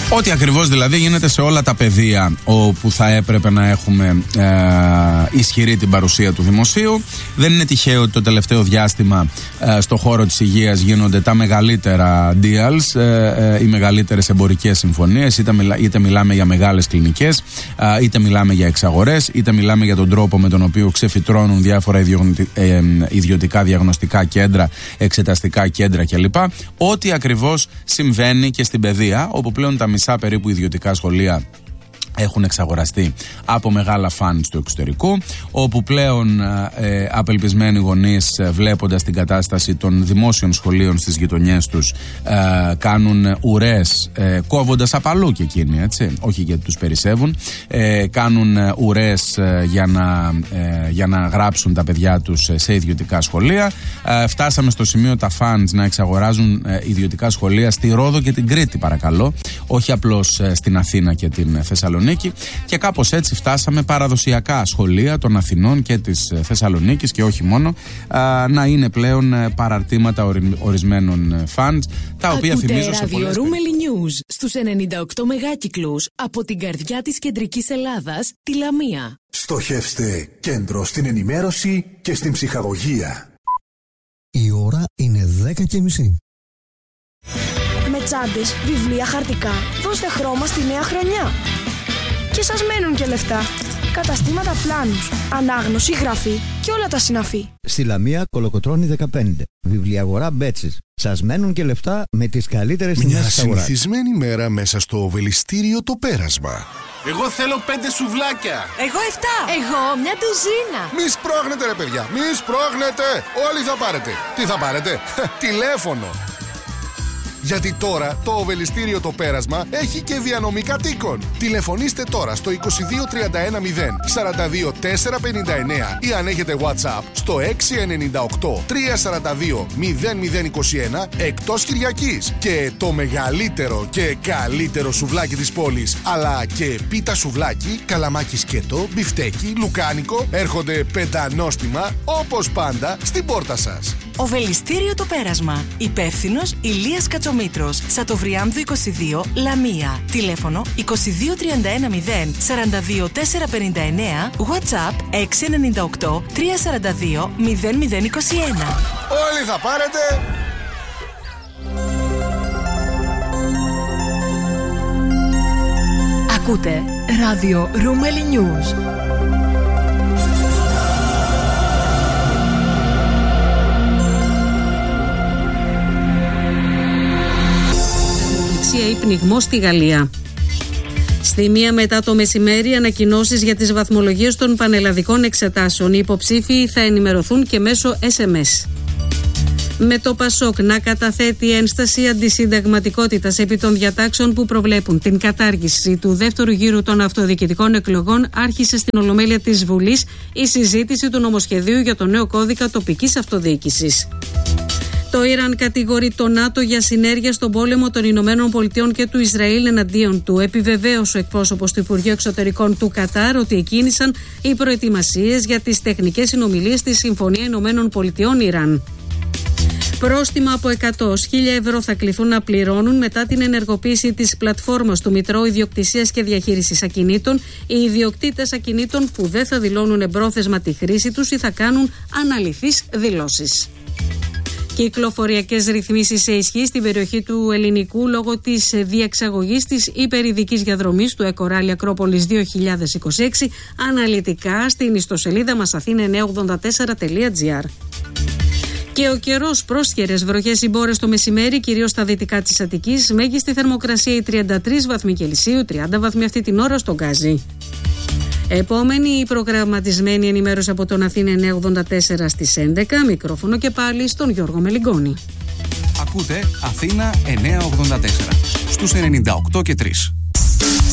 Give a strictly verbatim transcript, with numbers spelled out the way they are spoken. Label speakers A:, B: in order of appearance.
A: Ό,τι ακριβώς δηλαδή γίνεται σε όλα τα πεδία όπου θα έπρεπε να έχουμε ε, ισχυρή την παρουσία του δημοσίου. Δεν είναι τυχαίο ότι το τελευταίο διάστημα ε, στο χώρο της υγείας γίνονται τα μεγαλύτερα deals, ε, ε, οι μεγαλύτερες εμπορικές συμφωνίες, είτε, μιλά, είτε μιλάμε για μεγάλες κλινικές, ε, είτε μιλάμε για εξαγορές, είτε μιλάμε για τον τρόπο με τον οποίο ξεφυτρώνουν διάφορα ιδιωτικά, ε, ιδιωτικά διαγνωστικά κέντρα, εξεταστικά κέντρα κλπ. Ό,τι ακριβώς συμβαίνει και στην παιδεία, όπου πλέον τα μισά περίπου ιδιωτικά σχολεία έχουν εξαγοραστεί από μεγάλα φαντ του εξωτερικού, όπου πλέον ε, απελπισμένοι γονείς, ε, βλέποντας την κατάσταση των δημόσιων σχολείων στις γειτονιές τους, ε, κάνουν ουρές, ε, κόβοντας απαλού και εκείνοι, έτσι, όχι γιατί τους περισσεύουν, ε, κάνουν ουρές ε, για, να, ε, για να γράψουν τα παιδιά τους σε ιδιωτικά σχολεία. Ε, φτάσαμε στο σημείο τα φαντ να εξαγοράζουν ε, ιδιωτικά σχολεία στη Ρόδο και την Κρήτη, παρακαλώ, όχι απλώς ε, στην Αθήνα και την Θεσσαλονίκη. Και κάπως έτσι φτάσαμε παραδοσιακά σχολεία των Αθηνών και της Θεσσαλονίκης και όχι μόνο να είναι πλέον παραρτήματα ορισμένων φαντς, τα οποία
B: ακούτε
A: θυμίζω σε πολλές...
B: Ακούτε Roomeli News στους ενενήντα οκτώ μεγάκυκλους από την καρδιά της κεντρικής Ελλάδας, τη Λαμία.
C: Στοχεύστε κέντρο στην ενημέρωση και στην ψυχαγωγία.
D: Η ώρα είναι δέκα και μισή.
E: Με τσάντες, βιβλία, χαρτικά, δώστε χρώμα στη νέα χρονιά. Και σας μένουν και λεφτά. Καταστήματα πλάνους, ανάγνωση, γραφή και όλα τα συναφή.
F: Στη Λαμία Κολοκοτρώνη δεκαπέντε. Βιβλιαγορά Μπέτσης. Σας μένουν και λεφτά με τις καλύτερες τιμές της αγοράς.
G: Μια συνηθισμένη μέρα μέσα στο Οβελιστήριο Το Πέρασμα.
H: Εγώ θέλω πέντε σουβλάκια.
B: Εγώ εφτά. Εγώ μια ντουζίνα.
G: Μη σπρώχνετε ρε παιδιά, μη σπρώχνετε. Όλοι θα πάρετε. Τι θα πάρετε? Τηλέφωνο. Γιατί τώρα το Οβελιστήριο Το Πέρασμα έχει και διανομή κατοίκων. Τηλεφωνήστε τώρα στο είκοσι δύο τριάντα ένα μηδέν σαράντα δύο τετρακόσια πενήντα εννέα ή αν έχετε WhatsApp στο έξι εννιά οκτώ τρία σαράντα δύο μηδέν μηδέν είκοσι ένα εκτός Κυριακής. Και το μεγαλύτερο και καλύτερο σουβλάκι της πόλης, αλλά και πίτα σουβλάκι, καλαμάκι σκέτο, μπιφτέκι, λουκάνικο, έρχονται πεντανόστιμα όπως πάντα στην πόρτα σας.
B: Οβελιστήριο Το Πέρασμα. Υπεύθυνος Ηλίας Κατσομήτρος. Σατοβριάμβου είκοσι δύο, Λαμία. Τηλέφωνο είκοσι δύο τριάντα ένα μηδέν σαράντα δύο τετρακόσια πενήντα εννέα. WhatsApp έξι εννιά οκτώ τρία σαράντα δύο μηδέν μηδέν είκοσι ένα.
G: Όλοι θα πάρετε.
B: Ακούτε ράδιο Roomeli News. Ή πνιγμό στη Γαλλία. Στη μία μετά το μεσημέρι, ανακοινώσεις για τις βαθμολογίες των πανελλαδικών εξετάσεων. Οι υποψήφοι θα ενημερωθούν και μέσω ες εμ ες. Με το Πασόκ να καταθέτει ένσταση αντισυνταγματικότητας επί των διατάξεων που προβλέπουν την κατάργηση του δεύτερου γύρου των αυτοδιοικητικών εκλογών, άρχισε στην Ολομέλεια της Βουλής η συζήτηση του νομοσχεδίου για το νέο κώδικα τοπικής αυτοδιοίκησης. Το Ιράν κατηγορεί το ΝΑΤΟ για συνέργεια στον πόλεμο των Ηνωμένων Πολιτειών και του Ισραήλ εναντίον του. Επιβεβαίωσε ο εκπρόσωπος του Υπουργείου Εξωτερικών του Κατάρ ότι εκκίνησαν οι προετοιμασίες για τις τεχνικές συνομιλίες στη Συμφωνία Ηνωμένων Πολιτειών Ιράν. Πρόστιμα από εκατό έως χίλια ευρώ θα κληθούν να πληρώνουν μετά την ενεργοποίηση της πλατφόρμας του Μητρώου Ιδιοκτησίας και Διαχείρισης Ακινήτων οι ιδιοκτήτες ακινήτων που δεν θα δηλώνουν εμπρόθεσμα τη χρήση τους ή θα κάνουν αναλυθείς δηλώσεις. Κυκλοφοριακές ρυθμίσεις σε ισχύ στην περιοχή του Ελληνικού λόγω της διεξαγωγής της υπερειδικής διαδρομής του Εκοράλι Ακρόπολης δύο χιλιάδες είκοσι έξι αναλυτικά στην ιστοσελίδα μας αθήνα εννιακόσια ογδόντα τέσσερα τελεία τζι άρ. Και ο καιρός, πρόσχερες βροχές συμπόρες το μεσημέρι, κυρίως στα δυτικά της Αττικής, μέγιστη θερμοκρασία οι τριάντα τρεις βαθμοί Κελσίου, τριάντα βαθμοί αυτή την ώρα στον Γκάζι. Επόμενη η προγραμματισμένη ενημέρωση από τον Αθήνα εννιακόσια ογδόντα τέσσερα στις έντεκα, μικρόφωνο και πάλι στον Γιώργο Μελιγκόνη.
I: Ακούτε Αθήνα εννιακόσια ογδόντα τέσσερα στους ενενήντα οκτώ και τρία.